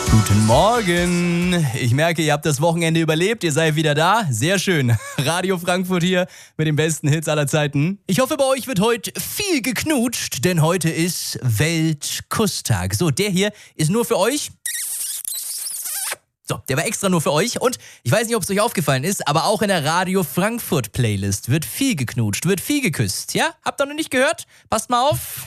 Guten Morgen. Ich merke, ihr habt das Wochenende überlebt. Ihr seid wieder da. Sehr schön. Radio Frankfurt hier mit den besten Hits aller Zeiten. Ich hoffe, bei euch wird heute viel geknutscht, denn heute ist Weltkusstag. So, der hier ist nur für euch. So, der war extra nur für euch. Und ich weiß nicht, ob es euch aufgefallen ist, aber auch in der Radio Frankfurt Playlist wird viel geknutscht, wird viel geküsst. Ja? Habt ihr noch nicht gehört? Passt mal auf.